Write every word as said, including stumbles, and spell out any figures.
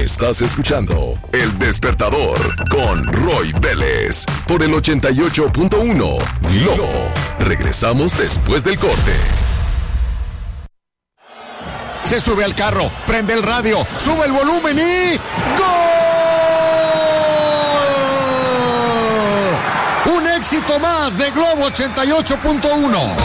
Estás escuchando El Despertador con Roy Vélez por el ochenta y ocho punto uno Globo. Regresamos después del corte. Se sube al carro, prende el radio, sube el volumen y ¡gol! Un éxito más de Globo ochenta y ocho punto uno.